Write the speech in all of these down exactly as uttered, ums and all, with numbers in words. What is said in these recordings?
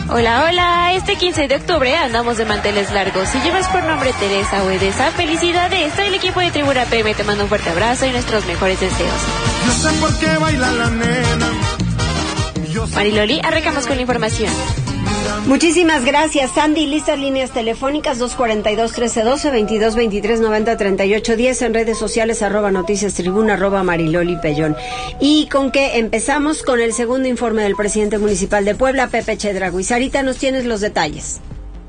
Hola, hola, este quince de octubre andamos de manteles largos. Si llevas por nombre Teresa o Edesa, felicidades. Soy el equipo de Tribuna P M, te mando un fuerte abrazo y nuestros mejores deseos. Yo sé por qué baila la nena. Mariloli, arrancamos con la información. Muchísimas gracias, Sandy. Listas líneas telefónicas dos cuarenta y dos, trece doce, veintidós veintitrés, noventa, treinta y ocho diez, en redes sociales arroba noticias tribuna, arroba Mariloli Pellón. ¿Y con qué empezamos? Con el segundo informe del presidente municipal de Puebla, Pepe Chedraui. Sarita, nos tienes los detalles.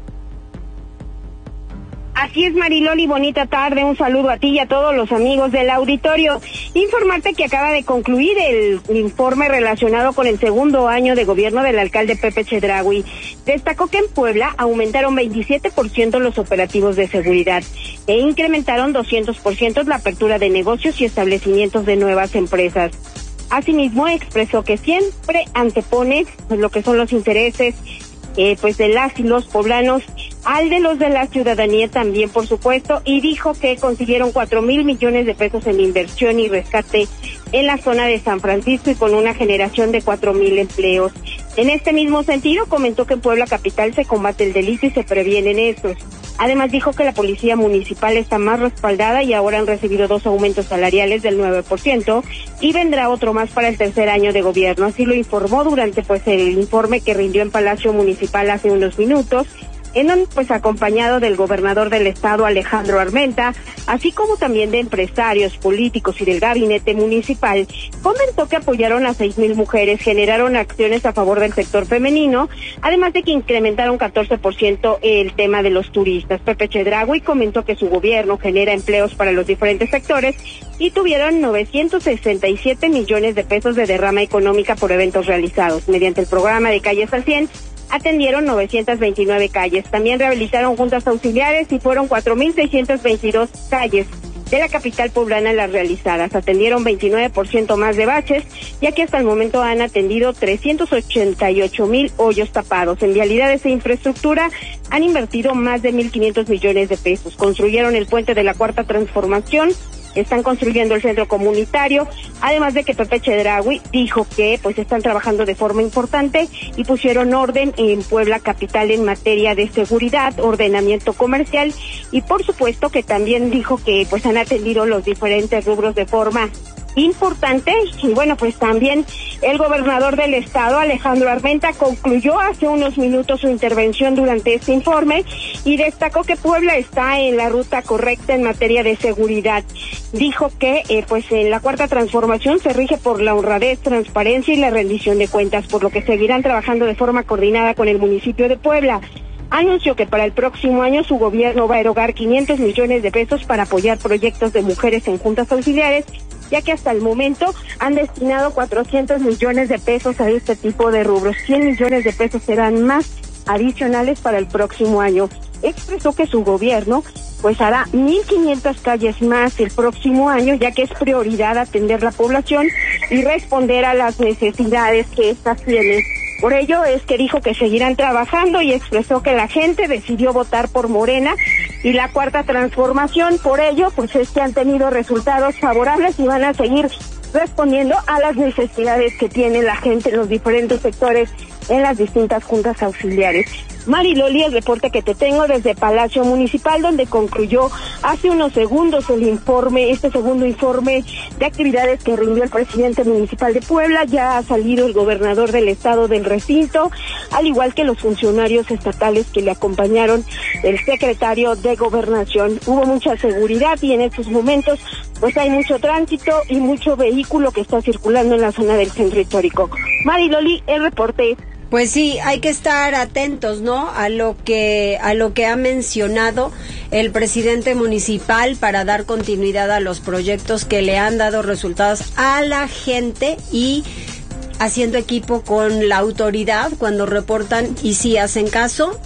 Así es, Mariloli, bonita tarde, un saludo a ti y a todos los amigos del auditorio. Informarte que acaba de concluir el informe relacionado con el segundo año de gobierno del alcalde Pepe Chedraui. Destacó que en Puebla aumentaron veintisiete por ciento los operativos de seguridad e incrementaron doscientos por ciento la apertura de negocios y establecimientos de nuevas empresas. Asimismo, expresó que siempre antepone pues, lo que son los intereses Eh, pues de las y los poblanos, al de los de la ciudadanía también, por supuesto, y dijo que consiguieron cuatro mil millones de pesos en inversión y rescate en la zona de San Francisco y con una generación de cuatro mil empleos. En este mismo sentido, comentó que en Puebla capital se combate el delito y se previenen estos. Además dijo que la policía municipal está más respaldada y ahora han recibido dos aumentos salariales del nueve por ciento y vendrá otro más para el tercer año de gobierno. Así lo informó durante pues el informe que rindió en Palacio Municipal hace unos minutos, en donde pues acompañado del gobernador del estado Alejandro Armenta, así como también de empresarios, políticos y del gabinete municipal, comentó que apoyaron a seis mil mujeres, generaron acciones a favor del sector femenino, además de que incrementaron catorce por ciento el tema de los turistas. Pepe Chedraui comentó que su gobierno genera empleos para los diferentes sectores y tuvieron novecientos sesenta y siete millones de pesos de derrama económica por eventos realizados. Mediante el programa de Calles al cien, atendieron novecientas veintinueve calles. También rehabilitaron juntas auxiliares y fueron cuatro mil seiscientas veintidós calles de la capital poblana las realizadas. Atendieron veintinueve por ciento más de baches, ya que hasta el momento han atendido trescientos ochenta y ocho mil hoyos tapados. En vialidades e infraestructura han invertido más de mil quinientos millones de pesos. Construyeron el puente de la Cuarta Transformación, están construyendo el centro comunitario, además de que Pepe Chedraui dijo que pues están trabajando de forma importante y pusieron orden en Puebla capital en materia de seguridad, ordenamiento comercial y por supuesto que también dijo que pues han atendido los diferentes rubros de forma importante. Y bueno, pues también el gobernador del estado, Alejandro Armenta, concluyó hace unos minutos su intervención durante este informe y destacó que Puebla está en la ruta correcta en materia de seguridad. Dijo que eh, pues en la Cuarta Transformación se rige por la honradez, transparencia y la rendición de cuentas, por lo que seguirán trabajando de forma coordinada con el municipio de Puebla. Anunció que para el próximo año su gobierno va a erogar quinientos millones de pesos para apoyar proyectos de mujeres en juntas auxiliares, ya que hasta el momento han destinado cuatrocientos millones de pesos a este tipo de rubros. cien millones de pesos serán más adicionales para el próximo año. Expresó que su gobierno pues hará mil quinientas calles más el próximo año, ya que es prioridad atender la población y responder a las necesidades que éstas tienen. Por ello es que dijo que seguirán trabajando y expresó que la gente decidió votar por Morena y la Cuarta Transformación. Por ello, pues es que han tenido resultados favorables y van a seguir respondiendo a las necesidades que tiene la gente en los diferentes sectores en las distintas juntas auxiliares. Mariloli, el reporte que te tengo desde Palacio Municipal, donde concluyó hace unos segundos el informe, este segundo informe de actividades que rindió el presidente municipal de Puebla. Ya ha salido el gobernador del estado del recinto, al igual que los funcionarios estatales que le acompañaron, el secretario de Gobernación. Hubo mucha seguridad y en estos momentos pues hay mucho tránsito y mucho vehículo que está circulando en la zona del centro histórico. Mariloli, el reporte. Pues sí, hay que estar atentos, ¿no? A lo que a lo que ha mencionado el presidente municipal para dar continuidad a los proyectos que le han dado resultados a la gente y haciendo equipo con la autoridad cuando reportan y si hacen caso.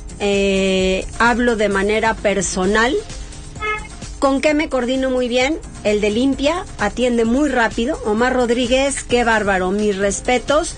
Eh, hablo de manera personal. ¿Con qué me coordino muy bien? El de limpia atiende muy rápido. Omar Rodríguez, qué bárbaro, mis respetos.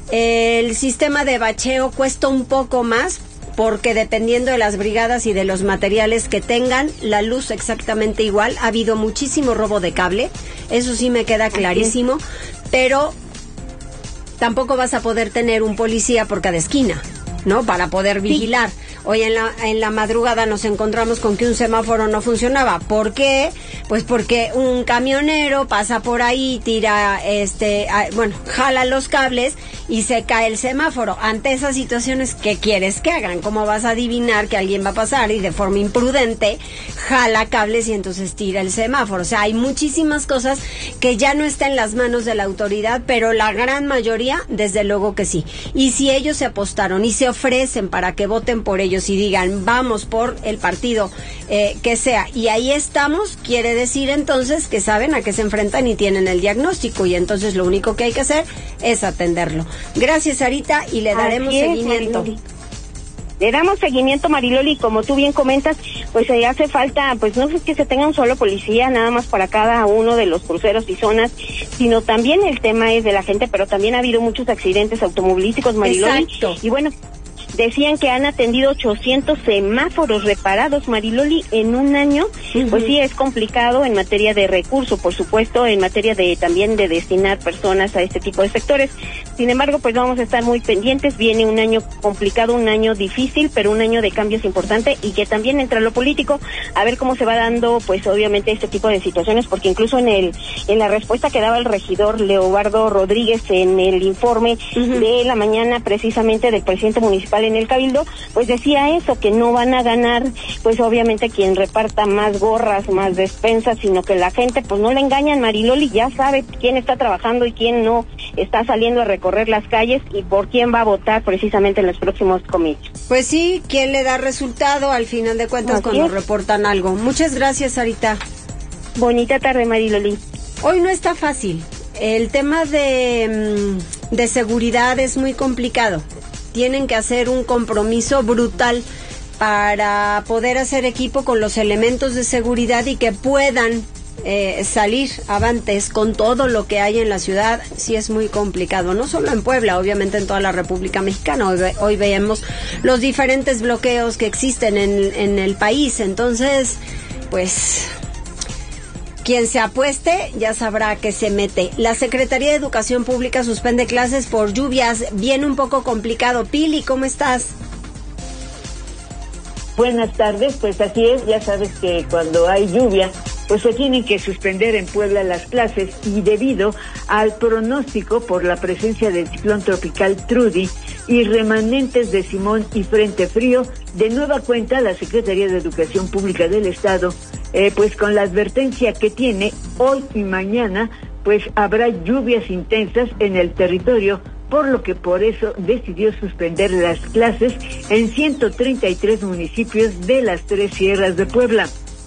El sistema de bacheo cuesta un poco más porque dependiendo de las brigadas y de los materiales que tengan, la luz exactamente igual. Ha habido muchísimo robo de cable, eso sí me queda clarísimo, pero tampoco vas a poder tener un policía por cada esquina. ¿no? Para poder vigilar. Sí. Hoy en la, en la madrugada nos encontramos con que un semáforo no funcionaba. ¿Por qué? Pues porque un camionero pasa por ahí, tira, este, a, bueno, jala los cables y se cae el semáforo. Ante esas situaciones, ¿qué quieres que hagan? ¿Cómo vas a adivinar que alguien va a pasar y de forma imprudente jala cables y entonces tira el semáforo? O sea, hay muchísimas cosas que ya no están en las manos de la autoridad, pero la gran mayoría, desde luego que sí. Y si ellos se apostaron y se ofrecen para que voten por ellos y digan, vamos por el partido eh, que sea, y ahí estamos, quiere decir entonces que saben a qué se enfrentan y tienen el diagnóstico, y entonces lo único que hay que hacer es atenderlo. Gracias, Sarita, y le daremos es, seguimiento. Mariloli. Le damos seguimiento, Mariloli, como tú bien comentas, pues eh, hace falta, pues no es que se tenga un solo policía nada más para cada uno de los cruceros y zonas, sino también el tema es de la gente, pero también ha habido muchos accidentes automovilísticos, Mariloli. Exacto. Y bueno, decían que han atendido ochocientos semáforos reparados, Mariloli, en un año. Uh-huh. Pues sí, es complicado en materia de recursos, por supuesto, en materia de también de destinar personas a este tipo de sectores. Sin embargo, pues vamos a estar muy pendientes. Viene un año complicado, un año difícil, pero un año de cambios importante, y que también entra lo político, a ver cómo se va dando, pues obviamente, este tipo de situaciones, porque incluso en el en la respuesta que daba el regidor Leobardo Rodríguez en el informe uh-huh. de la mañana, precisamente del presidente municipal en el Cabildo, pues decía eso, que no van a ganar, pues obviamente quien reparta más gorras, más despensas, sino que la gente, pues no le engañan, Mariloli, ya sabe quién está trabajando y quién no está saliendo a recorrer las calles y por quién va a votar precisamente en los próximos comicios. Pues sí, quién le da resultado al final de cuentas Así cuando es. reportan algo. Muchas gracias, Sarita. Bonita tarde, Mariloli. Hoy no está fácil. El tema de, de seguridad es muy complicado. Tienen que hacer un compromiso brutal para poder hacer equipo con los elementos de seguridad y que puedan eh, salir avantes con todo lo que hay en la ciudad. Sí es muy complicado, no solo en Puebla, obviamente en toda la República Mexicana. Hoy, hoy veemos los diferentes bloqueos que existen en, en el país. Entonces, pues, quien se apueste ya sabrá a qué se mete. La Secretaría de Educación Pública suspende clases por lluvias. Viene un poco complicado. Pili, ¿cómo estás? Buenas tardes, pues así es, ya sabes que cuando hay lluvia, pues se tienen que suspender en Puebla las clases, y debido al pronóstico por la presencia del ciclón tropical Trudy y remanentes de Simón y frente frío, de nueva cuenta la Secretaría de Educación Pública del Estado, eh, pues con la advertencia que tiene hoy y mañana, pues habrá lluvias intensas en el territorio, por lo que por eso decidió suspender las clases en ciento treinta y tres municipios de las tres sierras de Puebla.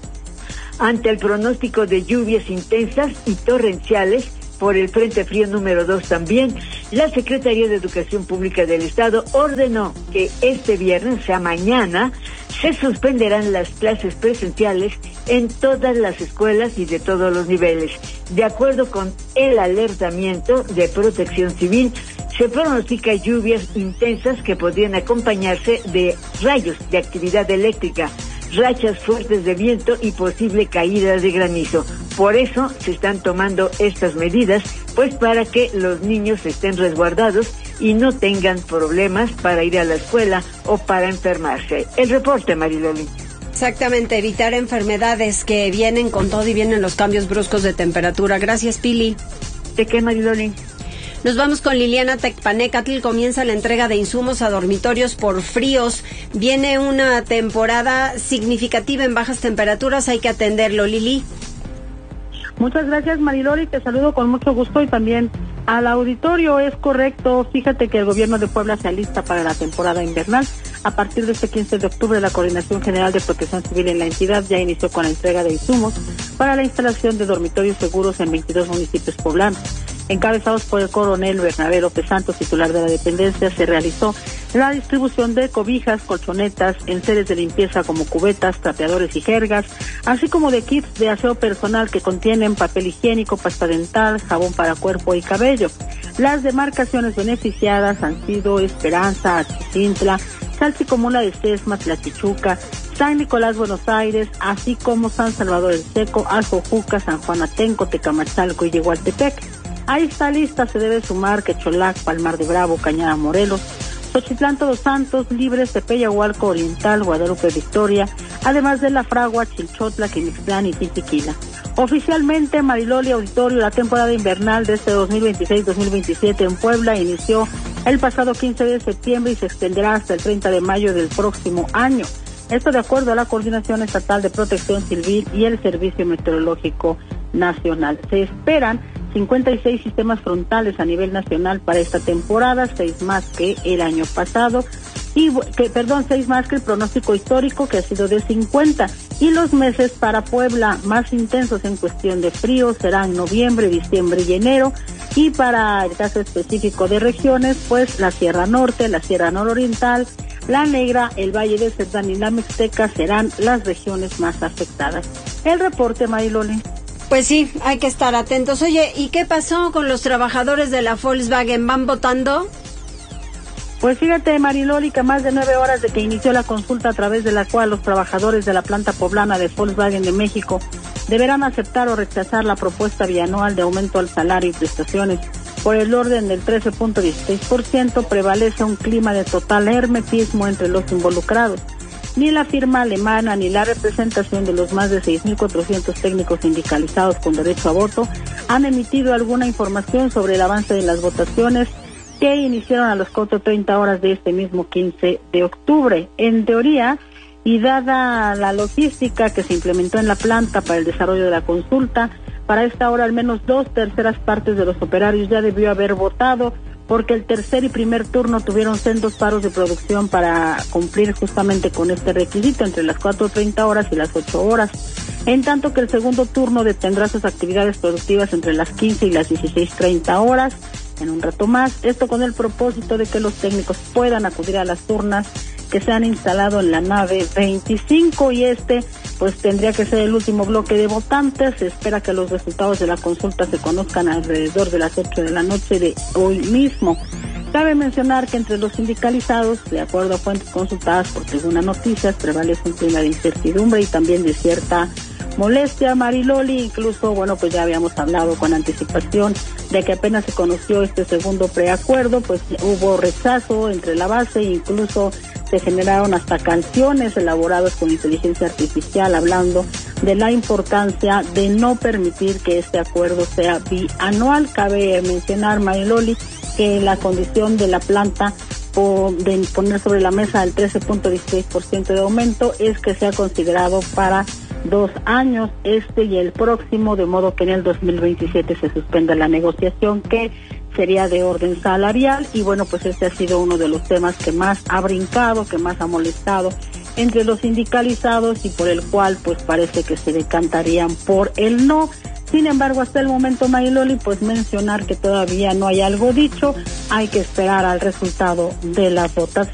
Ante el pronóstico de lluvias intensas y torrenciales por el Frente Frío número dos también, la Secretaría de Educación Pública del Estado ordenó que este viernes, o sea mañana, se suspenderán las clases presenciales en todas las escuelas y de todos los niveles. De acuerdo con el alertamiento de Protección Civil, se pronostica lluvias intensas que podrían acompañarse de rayos de actividad eléctrica, rachas fuertes de viento y posible caída de granizo. Por eso se están tomando estas medidas, pues para que los niños estén resguardados y no tengan problemas para ir a la escuela o para enfermarse. El reporte, Mariloli. Exactamente, evitar enfermedades que vienen con todo y vienen los cambios bruscos de temperatura. Gracias, Pili. ¿De qué, Mariloli? Nos vamos con Liliana Tecpanecatl. Comienza la entrega de insumos a dormitorios por fríos. Viene una temporada significativa en bajas temperaturas. Hay que atenderlo, Lili. Muchas gracias, Mariloli. Te saludo con mucho gusto y también al auditorio. Es correcto. Fíjate que el gobierno de Puebla se alista para la temporada invernal. A partir de este quince de octubre, la Coordinación General de Protección Civil en la entidad ya inició con la entrega de insumos para la instalación de dormitorios seguros en veintidós municipios poblanos. Encabezados por el coronel Bernabé López Santos, titular de la dependencia, se realizó la distribución de cobijas, colchonetas, enseres de limpieza como cubetas, trapeadores y jergas, así como de kits de aseo personal que contienen papel higiénico, pasta dental, jabón para cuerpo y cabello. Las demarcaciones beneficiadas han sido Esperanza, Atzintla, Salchicomula de Sesma, Tlachichuca, San Nicolás, Buenos Aires, así como San Salvador el Seco, Aljojuca, San Juan Atenco, Tecamachalco y Yehualtepec. A esta lista se debe sumar Quecholac, Palmar de Bravo, Cañada Morelos, Xochitlán Todos Santos, Libres, Tepeyahualco Oriental, Guadalupe Victoria, además de La Fragua, Chilchotla, Quimixtlán y Titiquila. Oficialmente, Mariloli Auditorio, la temporada invernal de este dos mil veintiséis dos mil veintisiete en Puebla inició el pasado quince de septiembre y se extenderá hasta el treinta de mayo del próximo año. Esto de acuerdo a la Coordinación Estatal de Protección Civil y el Servicio Meteorológico Nacional. Se esperan cincuenta y seis sistemas frontales a nivel nacional para esta temporada, seis más que el año pasado, y que, perdón, seis más que el pronóstico histórico, que ha sido de cincuenta. Y los meses para Puebla más intensos en cuestión de frío serán noviembre, diciembre y enero. Y para el caso específico de regiones, pues la Sierra Norte, la Sierra Nororiental, la Negra, el Valle de Cerdán y la Mixteca serán las regiones más afectadas. El reporte, Mariloli. Pues sí, hay que estar atentos. Oye, ¿y qué pasó con los trabajadores de la Volkswagen? ¿Van votando? Pues fíjate, Mariloli, que más de nueve horas de que inició la consulta a través de la cual los trabajadores de la planta poblana de Volkswagen de México deberán aceptar o rechazar la propuesta bianual de aumento al salario y prestaciones por el orden del trece punto dieciséis por ciento, prevalece un clima de total hermetismo entre los involucrados. Ni la firma alemana ni la representación de los más de seis mil cuatrocientos técnicos sindicalizados con derecho a voto han emitido alguna información sobre el avance de las votaciones que iniciaron a las cuatro treinta horas de este mismo quince de octubre. En teoría, y dada la logística que se implementó en la planta para el desarrollo de la consulta, para esta hora al menos dos terceras partes de los operarios ya debió haber votado, porque el tercer y primer turno tuvieron sendos paros de producción para cumplir justamente con este requisito entre las cuatro treinta horas y las ocho horas, en tanto que el segundo turno detendrá sus actividades productivas entre las quince y las dieciséis treinta horas, en un rato más, esto con el propósito de que los técnicos puedan acudir a las urnas que se han instalado en la nave veinticinco, y este pues tendría que ser el último bloque de votantes. Se espera que los resultados de la consulta se conozcan alrededor de las ocho de la noche de hoy mismo. Cabe mencionar que entre los sindicalizados, de acuerdo a fuentes consultadas por Tribuna Noticias, prevalece un clima de incertidumbre y también de cierta molestia, Mariloli. Incluso, bueno, pues ya habíamos hablado con anticipación de que apenas se conoció este segundo preacuerdo, pues hubo rechazo entre la base e incluso se generaron hasta canciones elaboradas con inteligencia artificial hablando de la importancia de no permitir que este acuerdo sea bianual. Cabe mencionar, Mariloli, que la condición de la planta o de poner sobre la mesa el trece punto dieciséis por ciento de aumento es que sea considerado para dos años, este y el próximo, de modo que en el dos mil veintisiete se suspenda la negociación, que sería de orden salarial. Y bueno, pues este ha sido uno de los temas que más ha brincado, que más ha molestado entre los sindicalizados y por el cual pues parece que se decantarían por el no. Sin embargo, hasta el momento, Mariloli, pues mencionar que todavía no hay algo dicho, hay que esperar al resultado de la votación.